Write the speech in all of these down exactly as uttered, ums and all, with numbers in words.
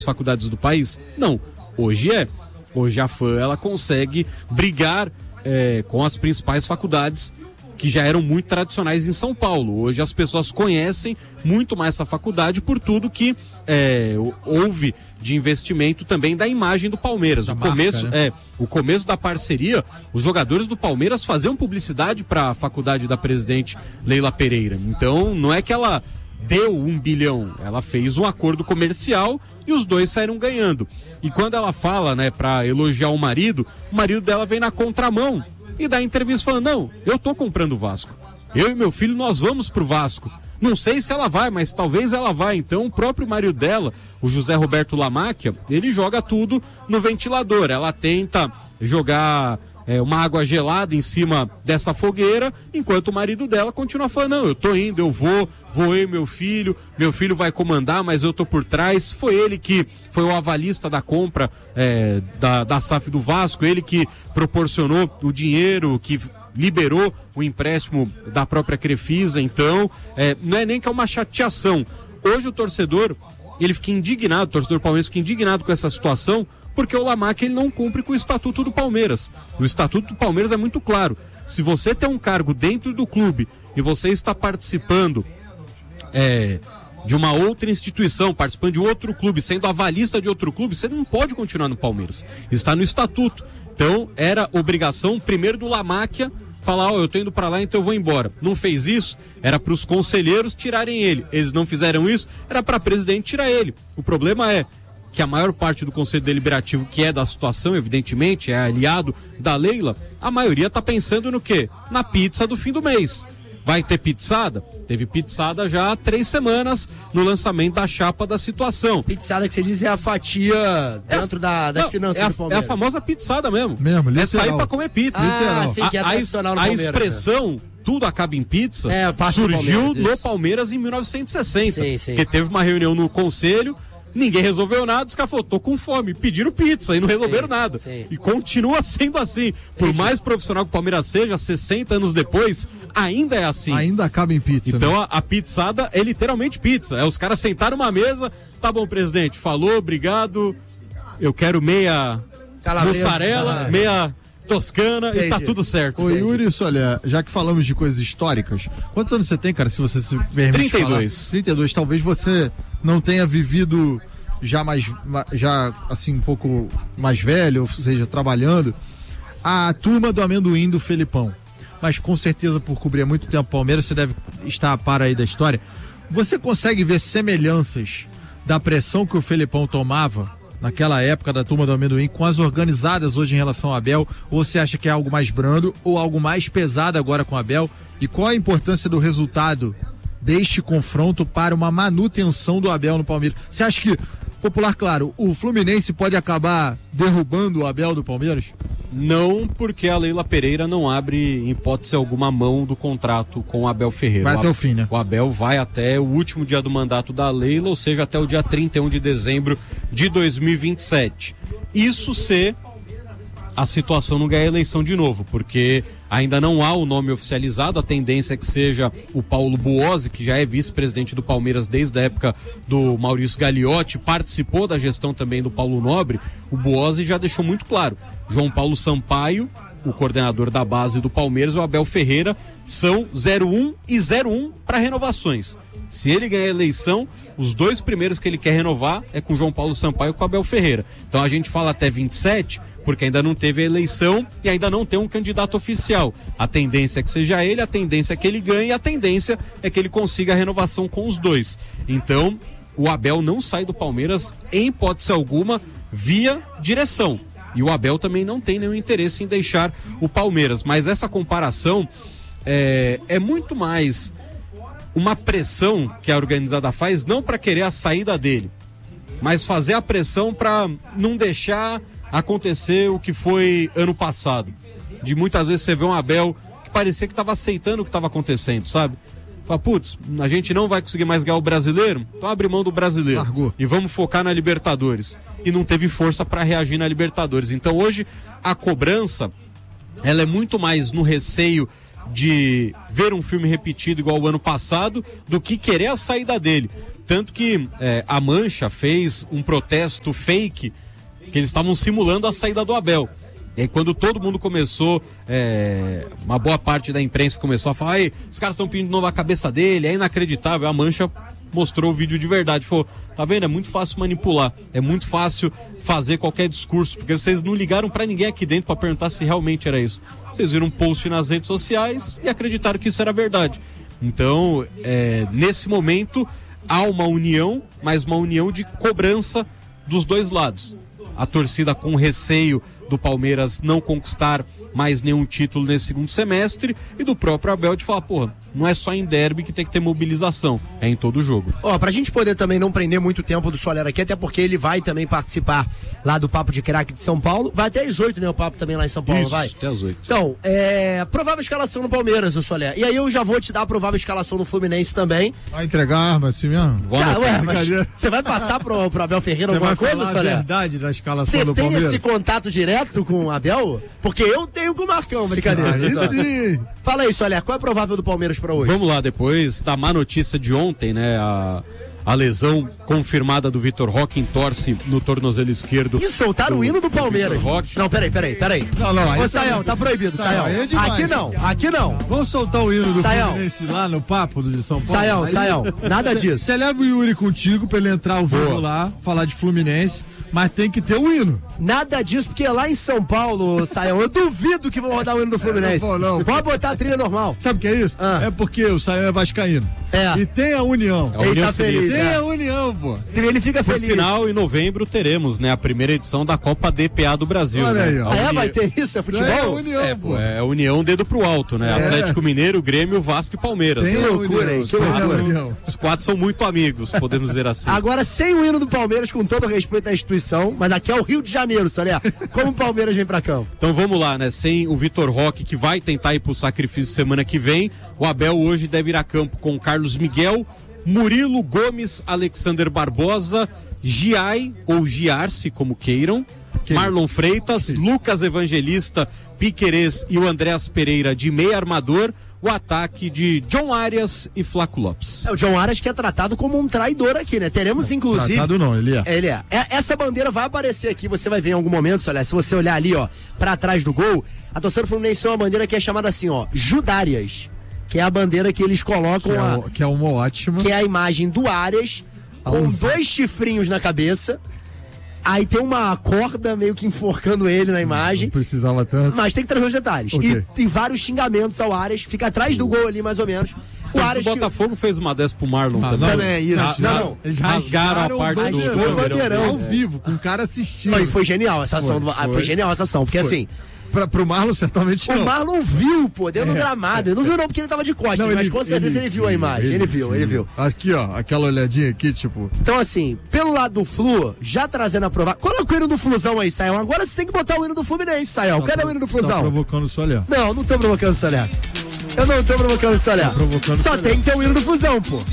faculdades do país? Não, hoje é. Hoje a F A M ela consegue brigar é, com as principais faculdades que já eram muito tradicionais em São Paulo. Hoje as pessoas conhecem muito mais essa faculdade por tudo que é, houve de investimento também da imagem do Palmeiras. Da o, marca, começo, né? é, o começo da parceria, os jogadores do Palmeiras faziam publicidade para a faculdade da presidente Leila Pereira. Então não é que ela deu um bilhão, ela fez um acordo comercial e os dois saíram ganhando. E quando ela fala, né, para elogiar o marido, o marido dela vem na contramão e dá entrevista falando, não, eu tô comprando o Vasco. Eu e meu filho, nós vamos pro Vasco. Não sei se ela vai, mas talvez ela vá. Então o próprio marido dela, o José Roberto Lamáquia, ele joga tudo no ventilador. Ela tenta jogar é, uma água gelada em cima dessa fogueira, enquanto o marido dela continua falando, não, eu tô indo, eu vou, vou eu e meu filho, meu filho vai comandar, mas eu tô por trás. Foi ele que foi o avalista da compra é, da, da S A F do Vasco, ele que proporcionou o dinheiro, que liberou o empréstimo da própria Crefisa. Então, é, não é nem que é uma chateação. Hoje o torcedor, ele fica indignado, o torcedor palmeirense fica indignado com essa situação, porque o Lamáquia ele não cumpre com o Estatuto do Palmeiras. O Estatuto do Palmeiras é muito claro. Se você tem um cargo dentro do clube e você está participando é, de uma outra instituição, participando de outro clube, sendo avalista de outro clube, você não pode continuar no Palmeiras. Está no Estatuto. Então, era obrigação, primeiro do Lamáquia, falar, ó, oh, eu tô indo para lá, então eu vou embora. Não fez isso, era para os conselheiros tirarem ele. Eles não fizeram isso, era para presidente tirar ele. O problema é que a maior parte do Conselho Deliberativo, que é da situação, evidentemente, é aliado da Leila, a maioria tá pensando no quê? Na pizza do fim do mês. Vai ter pizzada? Teve pizzada já há três semanas no lançamento da chapa da situação. Pizzada que você diz é a fatia dentro é, da, das não, finanças é a, do Palmeiras. É a famosa pizzada mesmo. Mesmo, literal. É sair pra comer pizza. Ah, sim, que é tradicional no a, a Palmeiras. A expressão, né? Tudo acaba em pizza, é, surgiu Palmeiras, no Palmeiras em mil novecentos e sessenta. Sim, sim. Que teve uma reunião no conselho, ninguém resolveu nada, os caras falaram, tô com fome, pediram pizza e não resolveram sim, nada. Sim. E continua sendo assim. Por Entendi. mais profissional que o Palmeiras seja, sessenta anos depois, ainda é assim. Ainda acaba em pizza. Então né? a, a pizzada é literalmente pizza. É os caras sentaram numa mesa, tá bom, presidente, falou, obrigado, eu quero meia Calabresa, mussarela, ah, meia toscana. Entendi. E tá tudo certo. Ô Yuri, olha, já que falamos de coisas históricas, quantos anos você tem, cara, se você se permite trinta e dois. Falar? trinta e dois, talvez você não tenha vivido já mais, já assim, um pouco mais velho, ou seja, trabalhando, a turma do amendoim do Felipão. Mas com certeza, por cobrir há muito tempo o Palmeiras, você deve estar a par aí da história. Você consegue ver semelhanças da pressão que o Felipão tomava naquela época da turma do amendoim com as organizadas hoje em relação ao Abel? Ou você acha que é algo mais brando ou algo mais pesado agora com o Abel? E qual a importância do resultado deste confronto para uma manutenção do Abel no Palmeiras? Você acha que, popular, claro, o Fluminense pode acabar derrubando o Abel do Palmeiras? Não, porque a Leila Pereira não abre, em hipótese alguma, mão do contrato com o Abel Ferreira. Vai o até o fim, né? O Abel vai até o último dia do mandato da Leila, ou seja, até o dia trinta e um de dezembro de dois mil e vinte e sete. Isso se a situação não ganhar a eleição de novo, porque ainda não há o nome oficializado, a tendência é que seja o Paulo Buozzi, que já é vice-presidente do Palmeiras desde a época do Maurício Gagliotti, participou da gestão também do Paulo Nobre. O Buozzi já deixou muito claro, João Paulo Sampaio, o coordenador da base do Palmeiras, e o Abel Ferreira são zero um e zero um para renovações. Se ele ganhar a eleição, os dois primeiros que ele quer renovar é com o João Paulo Sampaio e com o Abel Ferreira. Então a gente fala até vinte e sete, porque ainda não teve a eleição e ainda não tem um candidato oficial. A tendência é que seja ele, a tendência é que ele ganhe e a tendência é que ele consiga a renovação com os dois. Então, o Abel não sai do Palmeiras, em hipótese alguma, via direção. E o Abel também não tem nenhum interesse em deixar o Palmeiras. Mas essa comparação é, é muito mais uma pressão que a organizada faz, não para querer a saída dele, mas fazer a pressão para não deixar acontecer o que foi ano passado. De muitas vezes você vê um Abel que parecia que estava aceitando o que estava acontecendo, sabe? Fala, putz, a gente não vai conseguir mais ganhar o brasileiro, então abre mão do brasileiro. Largou. E vamos focar na Libertadores. E não teve força para reagir na Libertadores. Então hoje a cobrança, ela é muito mais no receio de ver um filme repetido igual o ano passado do que querer a saída dele. tanto que é, a Mancha fez um protesto fake, que eles estavam simulando a saída do Abel. E aí quando todo mundo começou, é, uma boa parte da imprensa começou a falar, aí, os caras estão pedindo de novo a cabeça dele, é inacreditável, a Mancha mostrou o vídeo de verdade, falou, tá vendo, é muito fácil manipular, é muito fácil fazer qualquer discurso, porque vocês não ligaram pra ninguém aqui dentro pra perguntar se realmente era isso. Vocês viram um post nas redes sociais e acreditaram que isso era verdade. Então, é, nesse momento, há uma união, mas uma união de cobrança dos dois lados. A torcida com receio do Palmeiras não conquistar mais nenhum título nesse segundo semestre e do próprio Abel de falar, porra, não é só em derby que tem que ter mobilização, é em todo jogo. Ó, pra gente poder também não prender muito tempo do Soler aqui, até porque ele vai também participar lá do Papo de Craque de São Paulo, vai até às oito, né, o Papo também lá em São Paulo, Isso, vai? até às oito. Então, é, provável escalação no Palmeiras, o Soler, e aí eu já vou te dar a provável escalação no Fluminense também. Vai entregar arma assim mesmo? Cara, ué, mas você vai passar pro, pro Abel Ferreira Você alguma vai coisa, falar Soler? a verdade da escalação Você do tem Palmeiras? esse contato direto com o Abel? Porque eu tenho com o Marcão, brincadeira. Aí sim! Fala aí, Soler, qual é a provável do Palmeiras pra hoje? Vamos lá, depois da má notícia de ontem, né, a, a lesão confirmada do Vitor Roque em torce no tornozelo esquerdo. E soltaram o hino do Palmeiras. Vitor Roque. Não, peraí, peraí, peraí. Não, não, aí Ô, tá- Saião, tá proibido, Saião, Saião. aí é demais. Aqui não, aqui não. Vamos soltar o hino do Saião. Fluminense lá no papo do de São Paulo? Saião, Aí- Saião, nada disso. Você leva o Yuri contigo pra ele entrar ao vivo Boa. lá, falar de Fluminense, mas tem que ter o hino. Nada disso, porque lá em São Paulo, Saião, eu duvido que vão rodar o hino do Fluminense. Não vou, não. Pode botar a trilha normal. Sabe o que é isso? Ah. É porque o Saião é vascaíno. É. E tem a união. É a Ele União tá feliz, Sinistra. Tem é. a união, pô. Ele fica Por feliz. sinal, em novembro teremos, né, a primeira edição da Copa D P A do Brasil. Olha né? aí, ó. A Ah, é? Uni- Vai ter isso? É futebol? É a união, É, pô. pô, é a União dedo pro alto, né? É. Atlético Mineiro, Grêmio, Vasco e Palmeiras. Tem né? a loucura, união, hein? Que tem a loucura. união. Os quatro são muito amigos, podemos dizer assim. Agora, sem o hino do Palmeiras, com todo respeito à instituição, mas aqui é o Rio de Janeiro, Soler. Como o Palmeiras vem pra campo? Então vamos lá, né? Sem o Vitor Roque, que vai tentar ir pro sacrifício semana que vem, o Abel hoje deve ir a campo com Carlos Miguel, Murilo, Gomes, Alexander Barbosa, Giai, ou Giarce, como queiram, Que Marlon Freitas, Lucas Evangelista, Piquerez e o Andréas Pereira de meia armador, o ataque de John Arias e Flaco Lopes. É o John Arias que é tratado como um traidor aqui, né? Teremos, inclusive... Tratado não, ele é. Ele é. É, Essa bandeira vai aparecer aqui, você vai ver em algum momento, olha, se você olhar ali, ó, pra trás do gol, a torcida do Fluminense tem uma bandeira que é chamada assim, ó, Judárias, que é a bandeira que eles colocam, Que é, a, o- que é uma ótima. que é a imagem do Arias, com Ousado. dois chifrinhos na cabeça, aí tem uma corda meio que enforcando ele na Não imagem, precisava tanto. mas tem que trazer os detalhes. Ok. E tem vários xingamentos ao Arias, fica atrás do gol ali, mais ou menos. O O Arias que... Botafogo fez uma dessa pro Marlon Ah, também. Também é isso. Ras- Não, ras- não. Eles rasgaram a rasgaram parte o do bandeirão, do bandeirão. ao vivo, com o cara assistindo. Foi, foi genial essa ação. Foi, do- ah, foi foi. genial essa ação, porque Foi. assim, Pra, pro Marlon, certamente o não. Marlon viu, pô, dentro do É, gramado. Ele não viu não porque ele tava de costas, Não, mas ele- com certeza ele, ele viu a imagem. Ele, viu, ele viu. Aqui, ó, aquela olhadinha aqui, tipo. Então, assim, pelo lado do Flu, já trazendo a prova. Coloca o hino do Flusão aí, Saião. Agora você tem que botar o hino do Fluminense, Saião. Cadê o hino do Tá Flusão? provocando o Soler. Não, não tô provocando o Soler. Eu não tô provocando o Soler. Tá provocando o Só Soler. tem que ter o hino do Flusão, pô.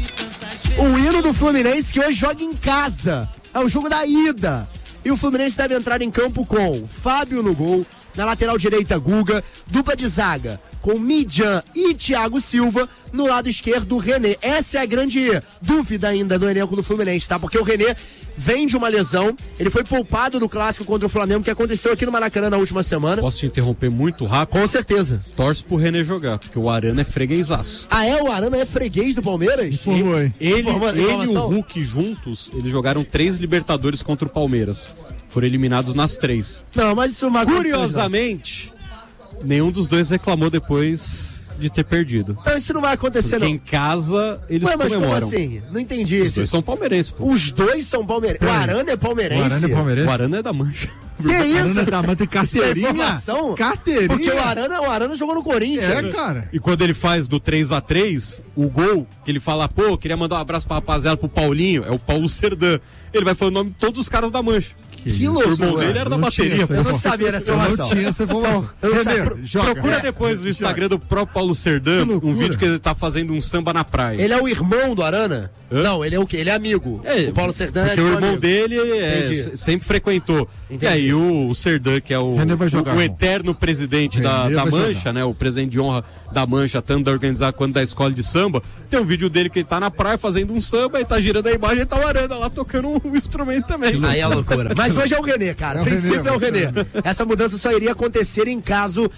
O hino do Fluminense que hoje joga em casa. É o jogo da ida. E o Fluminense deve entrar em campo com Fábio no gol, na lateral direita Guga, dupla de zaga com Midjan e Thiago Silva, no lado esquerdo o René. Essa é a grande dúvida ainda no elenco do Fluminense, tá? Porque o René vem de uma lesão, ele foi poupado do clássico contra o Flamengo que aconteceu aqui no Maracanã na última semana. Posso te interromper muito rápido? Com certeza. Torce pro René jogar, porque o Arana é freguesaço. Ah, é? O Arana é freguês do Palmeiras? Formou, hein? Ele, Informa- ele e o informação? Hulk juntos, eles jogaram três Libertadores contra o Palmeiras. Foram eliminados nas três. Não, mas isso é uma coisa. Curiosamente, nenhum dos dois reclamou depois de ter perdido. Não, isso não vai acontecer, Porque não. em casa eles Ué, mas como comemoram. assim? Não entendi. Os dois são palmeirenses, pô. Os dois são palmeirenses. O Arana é palmeirense? O Arana é palmeirense? O Arana é da Mancha. Que isso? Arana tá, mas tem Isso é carteirinha? informação? Carteirinha? Porque o Arana, o Arana jogou no Corinthians. É, cara. E quando ele faz do três a três, o gol, que ele fala, pô, queria mandar um abraço pra rapaziada, pro Paulinho, é o Paulo Serdã. Ele vai falando o nome de todos os caras da Mancha. Que, que O irmão dele era da bateria. Eu não sabia dessa informação. Eu não tinha essa informação. Eu não sabia. Renê, joga. Procura É. depois no Instagram do próprio Paulo Serdã um vídeo que ele tá fazendo um samba na praia. Ele é o irmão do Arana? Hã? Não, ele é o quê? Ele é amigo. É, o Paulo Serdã é porque de o um irmão amigo. dele é, Entendi. se- sempre frequentou. Entendi. E aí o, o Serdã, que é o, René vai jogar, o, o irmão. eterno presidente da, René da vai Mancha, jogar. né? O presidente de honra da Mancha, tanto da organizada quanto da escola de samba. Tem um vídeo dele que ele tá na praia fazendo um samba e tá girando a imagem e tá o Arana lá tocando um instrumento também. Aí é loucura. Mas hoje é o René, cara. É O o princípio René, é o René. Essa mudança só iria acontecer em caso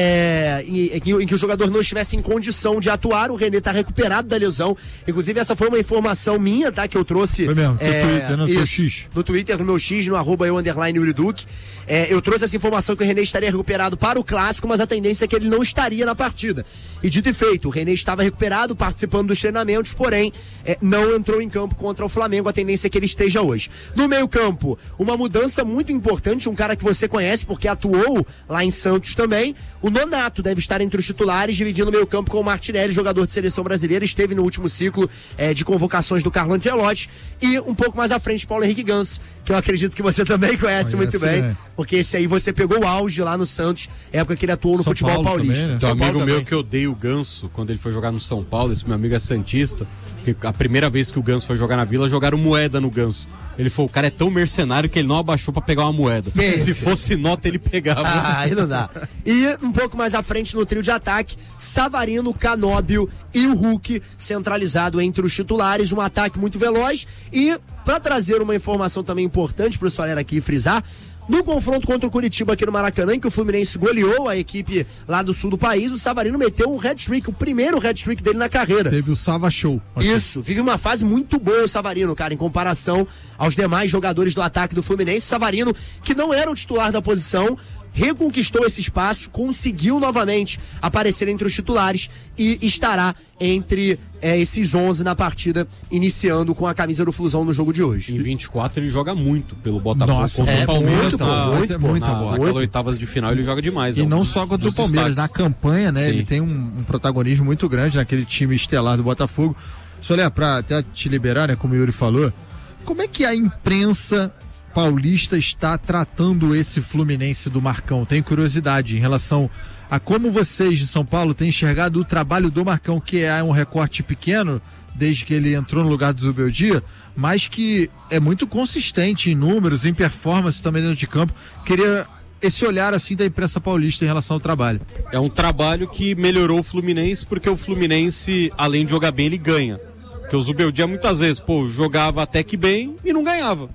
é, em, em que, em que o jogador não estivesse em condição de atuar. O René tá recuperado da lesão. Inclusive, essa foi uma informação minha, tá? Que eu trouxe. Foi mesmo, no é, Twitter, no teu isso, X. No Twitter, no meu X, no arroba eu underline Uriduque. É, eu trouxe essa informação que o René estaria recuperado para o clássico, mas a tendência é que ele não estaria na partida. E dito e feito, o René estava recuperado, participando dos treinamentos, porém é, não entrou em campo contra o Flamengo. A tendência é que ele esteja hoje. No meio-campo, uma mudança muito importante, um cara que você conhece porque atuou lá em Santos também. O Nonato deve estar entre os titulares, dividindo o meio-campo com o Martinelli, jogador de seleção brasileira, esteve no último ciclo é, de convocações do Carlo Ancelotti. E um pouco mais à frente, Paulo Henrique Ganso, que eu acredito que você também conhece Conhece, muito bem, é. porque esse aí você pegou o auge lá no Santos, época que ele atuou no São futebol Paulo paulista. também, né? Tem um São Paulo amigo meu também. que odeia o Ganso quando ele foi jogar no São Paulo. Esse meu amigo é santista. Que a primeira vez que o Ganso foi jogar na Vila, jogaram moeda no Ganso. Ele falou: o cara é tão mercenário que ele não abaixou pra pegar uma moeda. Que Se esse? fosse nota, ele pegava. Ah, aí não dá. E um pouco mais à frente no trio de ataque, Savarino, Canóbio e o Hulk centralizado entre os titulares. Um ataque muito veloz. E para trazer uma informação também importante para o Soler aqui frisar, no confronto contra o Curitiba aqui no Maracanã, em que o Fluminense goleou a equipe lá do sul do país, o Savarino meteu um hat-trick, o primeiro hat-trick dele na carreira. Teve o Sava Show. aqui. Isso, vive uma fase muito boa o Savarino, cara, em comparação aos demais jogadores do ataque do Fluminense. Savarino, que não era o titular da posição, reconquistou esse espaço, conseguiu novamente aparecer entre os titulares e estará entre é, esses onze na partida, iniciando com a camisa do Flusão no jogo de hoje. Em vinte e quatro ele joga muito pelo Botafogo Nossa, contra é o Palmeiras. muito, na, muito, na, muita na, bola. naquela Muito. oitavas de final ele joga demais. E é um não dos- só contra o dos Palmeiras, na destaques. campanha, né? Sim. Ele tem um, um protagonismo muito grande naquele time estelar do Botafogo. Soler, pra até te liberar, né, como o Yuri falou, como é que a imprensa paulista está tratando esse Fluminense do Marcão? Tenho curiosidade em relação a como vocês de São Paulo têm enxergado o trabalho do Marcão, que é um recorte pequeno, desde que ele entrou no lugar do Zubeldia, mas que é muito consistente em números, em performance também dentro de campo. Queria esse olhar assim da imprensa paulista em relação ao trabalho. É um trabalho que melhorou o Fluminense, porque o Fluminense, além de jogar bem, ele ganha. Porque o Zubeldia muitas vezes, pô, jogava até que bem e não ganhava.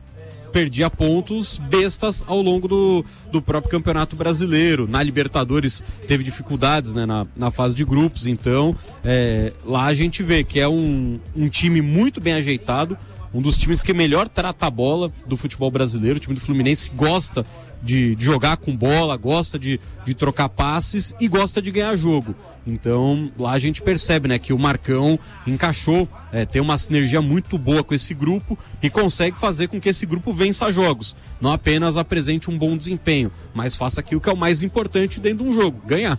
Perdia pontos bestas ao longo do, do próprio Campeonato Brasileiro. Na Libertadores teve dificuldades, né, na, na fase de grupos. Então, é, lá a gente vê que é um, um time muito bem ajeitado, um dos times que melhor trata a bola do futebol brasileiro. O time do Fluminense gosta de, de jogar com bola, gosta de, de trocar passes e gosta de ganhar jogo. Então, lá a gente percebe, né, que o Marcão encaixou, é, tem uma sinergia muito boa com esse grupo e consegue fazer com que esse grupo vença jogos. Não apenas apresente um bom desempenho, mas faça aquilo que é o mais importante dentro de um jogo, ganhar.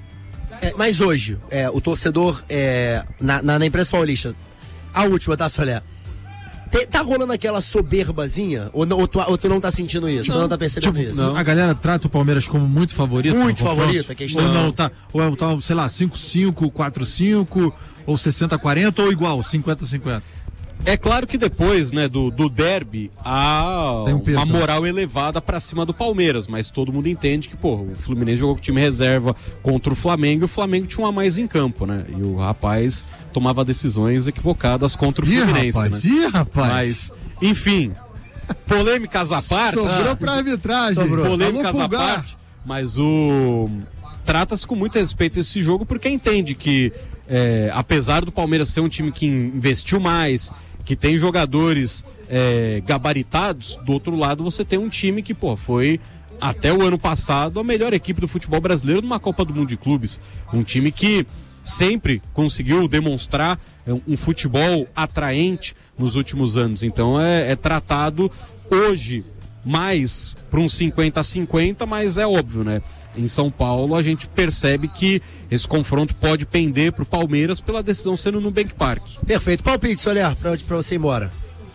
É, mas hoje, é, o torcedor é, na, na, na imprensa paulista, a última, tá, Soler? Te- Tá rolando aquela soberbazinha? Ou, não, ou, tu, ou tu não tá sentindo isso? Ou não tá percebendo Tipo, isso? a galera trata o Palmeiras como muito favorito? Muito no confronto? favorito, a questão. Ou não, tá, ou é, tá, sei lá, cinco a cinco, quatro a cinco, ou sessenta a quarenta, ou igual, cinquenta a cinquenta? É claro que depois, né, do, do derby, há Tem um peso, uma né? moral elevada pra cima do Palmeiras, mas todo mundo entende que, pô, o Fluminense jogou com time reserva contra o Flamengo e o Flamengo tinha um a mais em campo, né? E o rapaz tomava decisões equivocadas contra o Ih, Fluminense, rapaz, né? ih, rapaz. Mas, enfim, polêmicas à parte. Sobrou pra arbitragem. Sobrou. polêmicas Alô, à Pulgar. parte, mas o trata-se com muito respeito esse jogo porque entende que é, apesar do Palmeiras ser um time que investiu mais, que tem jogadores é, gabaritados, do outro lado você tem um time que, pô, foi até o ano passado a melhor equipe do futebol brasileiro numa Copa do Mundo de Clubes, um time que sempre conseguiu demonstrar é, um futebol atraente nos últimos anos. Então é, é tratado hoje mais para um cinquenta a cinquenta, mas é óbvio, né? Em São Paulo a gente percebe que esse confronto pode pender para o Palmeiras pela decisão sendo no Nubank Park. Perfeito. Palpite, Soler, pra, pra você ir embora.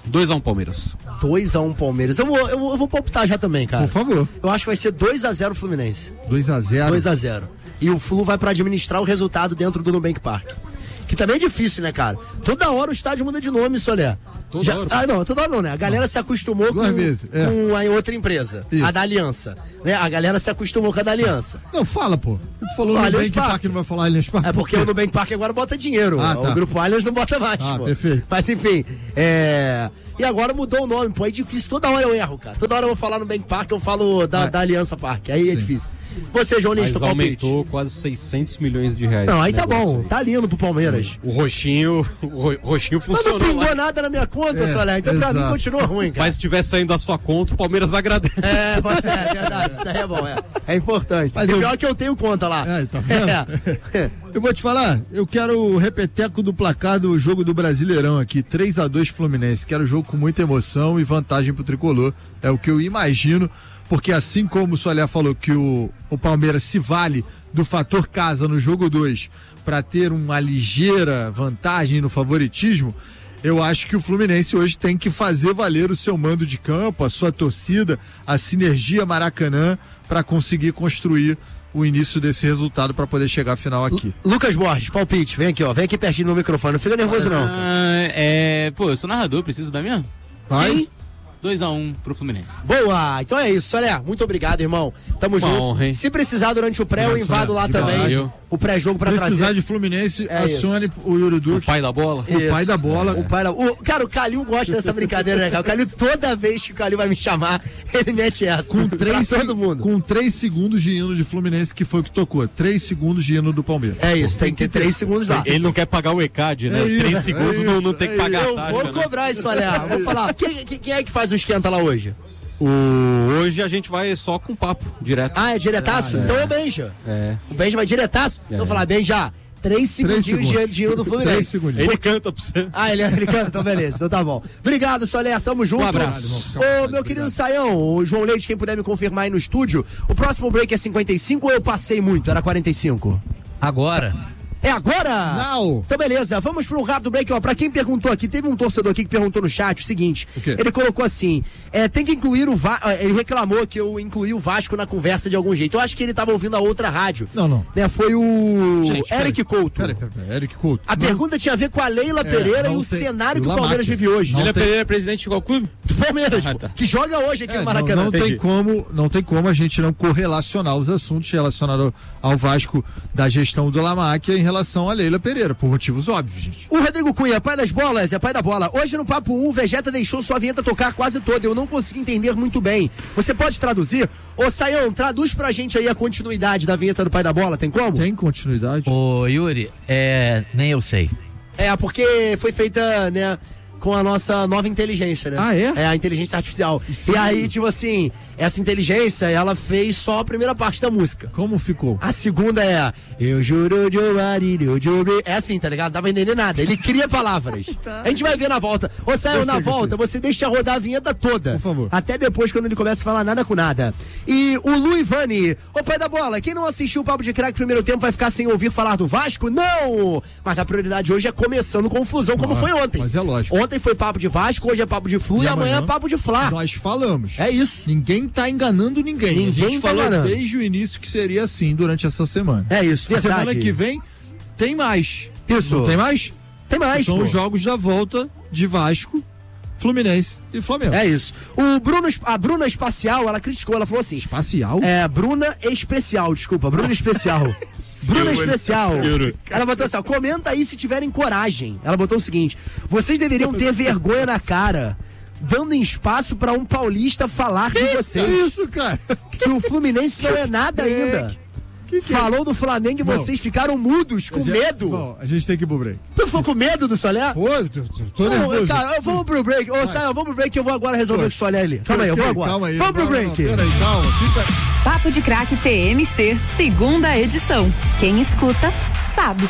dois a um Palmeiras. dois a um Palmeiras. Eu vou, eu vou, eu vou palpitar já também, cara. Por favor. Eu acho que vai ser dois a zero Fluminense. dois a zero. dois a zero. E o Flu vai pra administrar o resultado dentro do Nubank Park. Que também é difícil, né, cara? Toda hora o estádio muda de nome, Solé. Toda Já, hora. Ah, não, toda hora não, né? A galera não. se acostumou Duas com, vezes, é. com a outra empresa, Isso. a da Aliança. Né? A galera se acostumou com a da Aliança. Não, fala, pô. Tu falou Ó, no Allianz Nubank Parque. Park, não vai falar Allianz Parque. É porque o Nubank Park agora bota dinheiro. Ah, tá. O Grupo Allianz não bota mais, Ah, pô. perfeito. Mas enfim, é... E agora mudou o nome, pô. É difícil. Toda hora eu erro, cara. Toda hora eu vou falar no Nubank Park, eu falo da, Ah. da Aliança Park. Aí é Sim. difícil. Você, João Lins, Mas teu palpite. aumentou quase seiscentos milhões de reais. Não, aí esse tá negócio bom. aí. Tá lindo pro Palmeiras. O roxinho, o ro- roxinho Mas não funcionou pingou lá. nada na minha conta, É, Solé. Então pra mim exato. continua ruim, cara. Mas se tiver saindo da sua conta, o Palmeiras agradece. É, pode ser, é verdade. Isso aí é bom, é. É importante. Mas e eu- pior que eu tenho conta lá. É, tá vendo? É. Eu vou te falar, eu quero o repeteco do placar do jogo do Brasileirão aqui, três a dois Fluminense. Quero o jogo com muita emoção e vantagem pro Tricolor. É o que eu imagino, porque assim como o Solé falou que o, o Palmeiras se vale do fator casa no jogo dois para ter uma ligeira vantagem no favoritismo, eu acho que o Fluminense hoje tem que fazer valer o seu mando de campo, a sua torcida, a sinergia Maracanã para conseguir construir o início desse resultado para poder chegar à final aqui. Lucas Borges, palpite. Vem aqui, ó. Vem aqui pertinho do meu microfone. Não fica nervoso, não. Ah, é, pô, eu sou narrador, preciso da minha? Vai? Sim. dois a um pro Fluminense. Boa! Então é isso, Solé. Muito obrigado, irmão. Tamo Uma junto. honra, hein? Se precisar durante o pré, eu invado lá Obrigado. também. O pré-jogo pra Precisar trazer. de Fluminense, É acione isso. o Yuridu. O pai da bola. o pai da bola. O pai da... o... Cara, o Calil gosta dessa brincadeira, né, cara? O Calil, toda vez que o Calil vai me chamar, ele mete essa. Com três, pra todo mundo. com três segundos de hino de Fluminense, que foi o que tocou. Três segundos de hino do Palmeiras. É isso, tem que ter três segundos lá. Ele não quer pagar o E C A D, né? É isso, Três é segundos isso, não, não tem que é pagar Eu a taxa, vou né? cobrar isso, olha. Vou falar. Quem, quem- quem é que faz o esquenta lá hoje? O... Hoje a gente vai só com papo, direto. Ah, é diretaço? Ah, é. Então é o Benja. É. O Benja vai diretaço? Então eu vou falar, Benja, três segundinhos segundos. de hino do Fluminense. Três segundos. Ele canta pra você. Ah, ele, ele canta, então beleza, então tá bom. Obrigado, Soler, tamo junto. Um abraço. Ô, meu querido Saião, o João Leite, quem puder me confirmar aí no estúdio, o próximo break é cinquenta e cinco ou eu passei muito? Era quarenta e cinco? Agora. É agora? Não. Então beleza, vamos pro rápido break, ó. Pra quem perguntou aqui, teve um torcedor aqui que perguntou no chat o seguinte, O quê? ele colocou assim, é, tem que incluir o Vasco, ele reclamou que eu incluí o Vasco na conversa de algum jeito. Eu acho que ele tava ouvindo a outra rádio. Não, não. Né, foi o Gente, peraí. Eric Couto. Peraí, peraí, peraí. Eric Couto. A Não- pergunta tinha a ver com a Leila Pereira e não o tem- cenário e que o La Palmeiras Máquia. vive hoje. Não Ele é tem- Pereira, presidente de qual clube? Do Palmeiras, Ah, pô, tá. que joga hoje aqui É, no não, Maracanã. não tem Entendi. como, não tem como a gente não correlacionar os assuntos relacionados ao Vasco da gestão do Lamáquia em relação a Leila Pereira, por motivos óbvios, gente. O Rodrigo Cunha, pai das bolas, é pai da bola. Hoje no Papo um, o Vegeta deixou sua vinheta tocar quase toda. Eu não consegui entender muito bem. Você pode traduzir? Ô, Saião, traduz pra gente aí a continuidade da vinheta do pai da bola, tem como? Tem continuidade? Ô, Yuri, é. Nem eu sei. É, porque foi feita, né, com a nossa nova inteligência, né? Ah, é? É, a inteligência artificial. Isso E aí. aí, tipo assim, essa inteligência, ela fez só a primeira parte da música. Como ficou? A segunda é Eu juro de marido, eu juro. É assim, tá ligado? Não dá pra entender nada. Ele cria palavras. A gente vai ver na volta. Ô, Saião, na Gostei, volta, você deixa rodar a vinheta toda. Por favor. Até depois, quando ele começa a falar nada com nada. E o Lu Ivani, ô pai da bola, quem não assistiu o Papo de Craque primeiro tempo vai ficar sem ouvir falar do Vasco? Não! Mas a prioridade hoje é começando confusão, como Ah, foi ontem. mas é lógico. Ontem foi Papo de Vasco, hoje é Papo de Flu e, E amanhã é amanhã Papo de Fla. Nós falamos. É isso. Ninguém tá enganando ninguém. Ninguém a gente tá falou enganando. desde o início que seria assim durante essa semana. É isso, Na verdade. semana que vem tem mais. Isso. Não tem mais? Tem mais, São pô. os jogos da volta de Vasco, Fluminense e Flamengo. É isso. O Bruno, a Bruna Espacial, ela criticou, ela falou assim: Espacial? é, Bruna Especial, desculpa, Bruna Especial. Bruna Especial. Ela botou assim: ó, comenta aí se tiverem coragem. Ela botou o seguinte: vocês deveriam ter vergonha na cara, dando espaço pra um paulista falar de Que vocês. isso, cara? Que o Fluminense não é nada ainda. Que que é? Falou do Flamengo e Bom, vocês ficaram mudos, com Já- medo. Bom, a gente tem que ir pro break. Tu ficou com medo do Solé? Pô, eu tô, tô- tô Não, nervoso. cara, vamos pro break. Ô, Saio, vamos pro break que eu vou agora resolver com o Solé ali. Calma aí, eu vou Ok, agora. Calma aí. Vamos pro Não, break. Não, peraí, calma. Fica... Papo de Craque T M C, segunda edição. Quem escuta, sabe.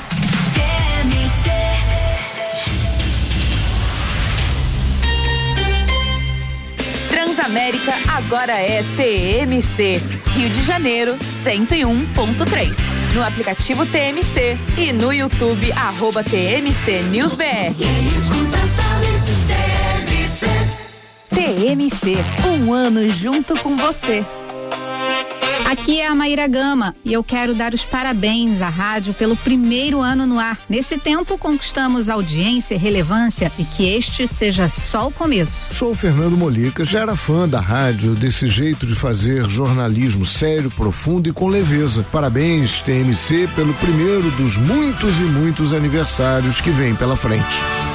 Transamérica agora é T M C. Rio de Janeiro, cento e um ponto três. No aplicativo T M C e no YouTube, arroba T M C News B R. Quem escuta sabe, T M C. M C, um ano junto com você. Aqui é a Maíra Gama e eu quero dar os parabéns à rádio pelo primeiro ano no ar. Nesse tempo conquistamos audiência e relevância e que este seja só o começo. Sou o Fernando Molica, já era fã da rádio, desse jeito de fazer jornalismo sério, profundo e com leveza. Parabéns, T M C, pelo primeiro dos muitos e muitos aniversários que vem pela frente.